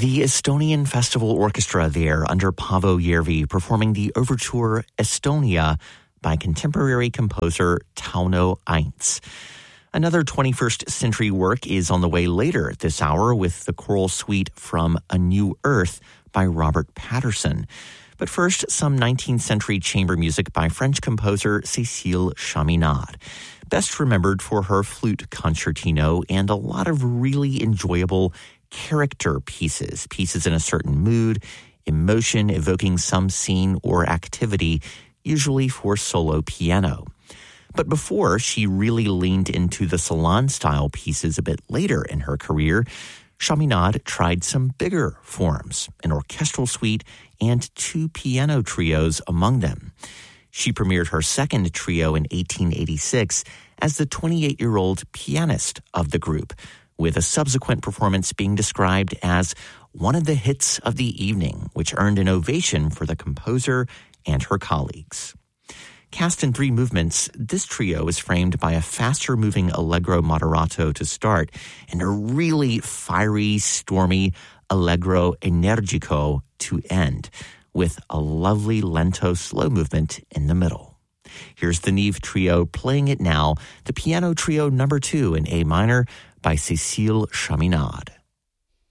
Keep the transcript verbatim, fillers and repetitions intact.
The Estonian Festival Orchestra there under Paavo Järvi performing the overture Estonia by contemporary composer Tauno Aints. Another twenty-first century work is on the way later this hour with the choral suite from A New Earth by Robert Patterson. But first, some nineteenth century chamber music by French composer Cécile Chaminade. Best remembered for her flute concertino and a lot of really enjoyable character pieces, pieces in a certain mood, emotion evoking some scene or activity, usually for solo piano. But before she really leaned into the salon-style pieces a bit later in her career, Chaminade tried some bigger forms, an orchestral suite and two piano trios among them. She premiered her second trio in eighteen eighty-six as the twenty-eight-year-old pianist of the group, with a subsequent performance being described as one of the hits of the evening, which earned an ovation for the composer and her colleagues. Cast in three movements, this trio is framed by a faster-moving allegro moderato to start and a really fiery, stormy allegro energico to end, with a lovely lento slow movement in the middle. Here's the Neve Trio playing it now, the piano trio number two in A minor by Cécile Chaminade.